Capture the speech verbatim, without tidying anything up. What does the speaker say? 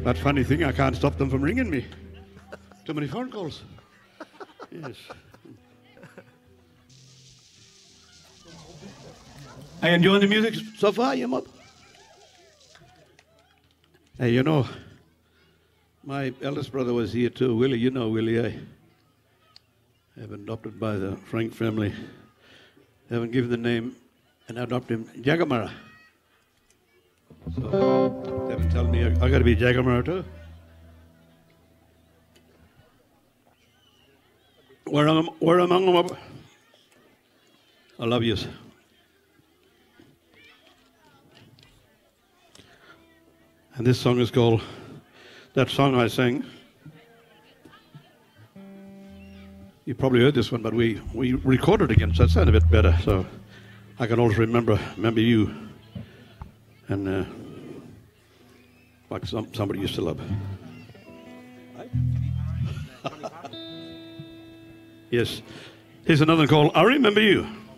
But funny thing, I can't stop them from ringing me. Too many phone calls. Yes. Are you enjoying the music so far, you mob? Hey, you know, my eldest brother was here too, Willie. You know Willie, eh? I've been adopted by the Frank family. They haven't given the name and adopted him Jagamara. So they haven't told me I, I got to be Jagamara too. Where am where among them up? I love yous. And this song is called that song I sang. You probably heard this one, but we, we recorded it again, so it sounded a bit better. So I can always remember remember you, and uh, like some, somebody used to love. Yes. Here's another one called I Remember You.